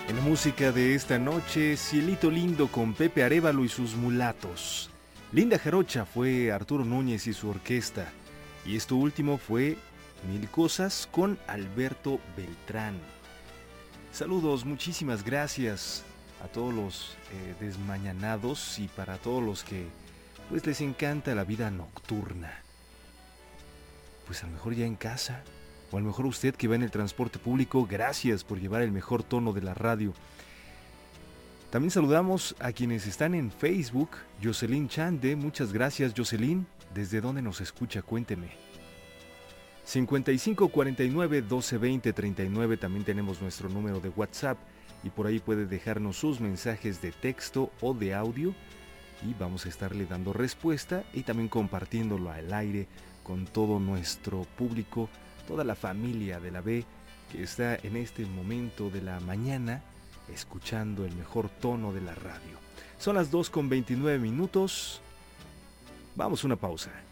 En la música de esta noche, Cielito Lindo con Pepe Arévalo y sus mulatos. Linda Jarocha fue Arturo Núñez y su orquesta. Y esto último fue Mil Cosas con Alberto Beltrán. Saludos, muchísimas gracias a todos los desmañanados y para todos los que pues les encanta la vida nocturna. Pues a lo mejor ya en casa, o a lo mejor usted que va en el transporte público, gracias por llevar el mejor tono de la radio. También saludamos a quienes están en Facebook. Jocelyn Chande, muchas gracias Jocelyn. ¿Desde dónde nos escucha? Cuénteme. 55 49 12 20 39, también tenemos nuestro número de WhatsApp y por ahí puede dejarnos sus mensajes de texto o de audio y vamos a estarle dando respuesta y también compartiéndolo al aire con todo nuestro público, toda la familia de la B que está en este momento de la mañana escuchando el mejor tono de la radio. Son las 2:29. Vamos a una pausa.